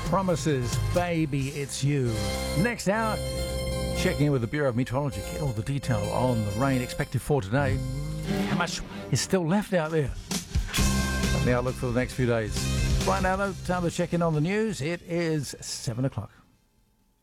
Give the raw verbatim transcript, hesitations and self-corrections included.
Promises, Baby, It's You. Next hour, checking in with the Bureau of Meteorology. Get all the detail on the rain expected for today. How much is still left out there? The outlook for the next few days. Right now, though, time to check in on the news. It is seven o'clock.